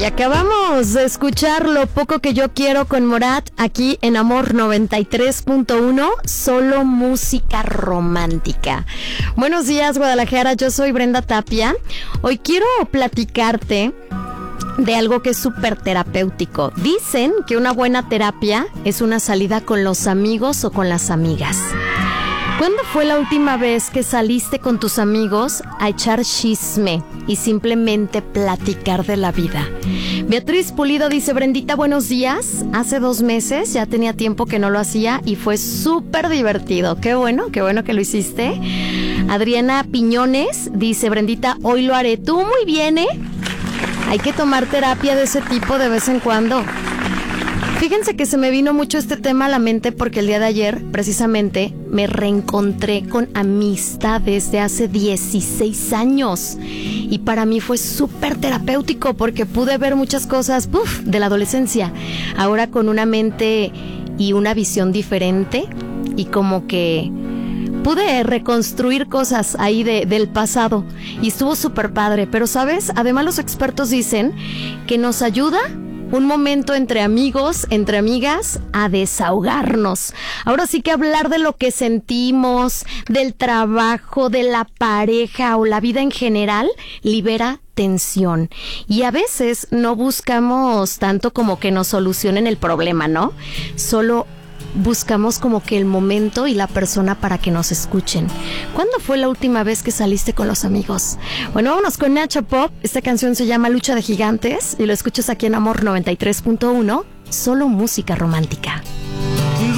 Y acabamos de escuchar Lo poco que yo quiero con Morat aquí en Amor 93.1, solo música romántica. Buenos días, Guadalajara, yo soy Brenda Tapia. Hoy quiero platicarte de algo que es súper terapéutico. Dicen que una buena terapia es una salida con los amigos o con las amigas. ¿Cuándo fue la última vez que saliste con tus amigos a echar chisme y simplemente platicar de la vida? Beatriz Pulido dice: Brendita, buenos días. Hace 2 meses, ya tenía tiempo que no lo hacía y fue súper divertido. Qué bueno que lo hiciste. Adriana Piñones dice: Brendita, hoy lo haré. Tú muy bien, ¿eh? Hay que tomar terapia de ese tipo de vez en cuando. Fíjense que se me vino mucho este tema a la mente porque el día de ayer, precisamente, me reencontré con amistades de hace 16 años. Y para mí fue súper terapéutico porque pude ver muchas cosas de la adolescencia. Ahora con una mente y una visión diferente y como que pude reconstruir cosas ahí del pasado y estuvo súper padre. Pero, ¿sabes? Además, los expertos dicen que nos ayuda un momento entre amigos, entre amigas, a desahogarnos. Ahora sí que hablar de lo que sentimos, del trabajo, de la pareja o la vida en general, libera tensión. Y a veces no buscamos tanto como que nos solucionen el problema, ¿no? Solo buscamos como que el momento y la persona para que nos escuchen. ¿Cuándo fue la última vez que saliste con los amigos? Bueno, vámonos con Nacha Pop. Esta canción se llama Lucha de Gigantes y lo escuchas aquí en Amor 93.1, solo música romántica.